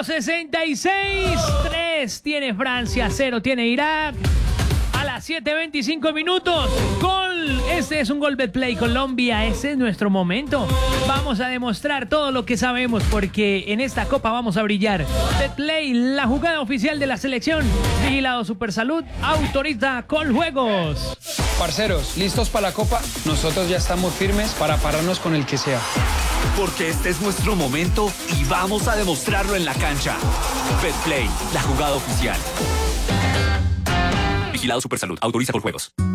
5:66. 3 tiene Francia, 0 tiene Irak. A las 7:25 minutos, gol. Este es un gol Betplay Colombia. Ese es nuestro momento. Vamos a demostrar todo lo que sabemos porque en esta copa vamos a brillar. Betplay, la jugada oficial de la selección. Vigilado Supersalud, autoriza Coljuegos. Parceros, ¿listos para la copa? Nosotros ya estamos firmes para pararnos con el que sea. Porque este es nuestro momento y vamos a demostrarlo en la cancha. Betplay, la jugada oficial. Vigilado Supersalud, autoriza Coljuegos.